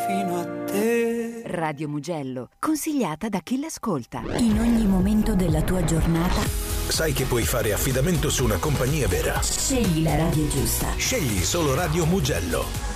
fino a te. Radio Mugello, consigliata da chi l'ascolta. In ogni momento della tua giornata sai che puoi fare affidamento su una compagnia vera. scegli la radio giusta. Scegli solo Radio Mugello.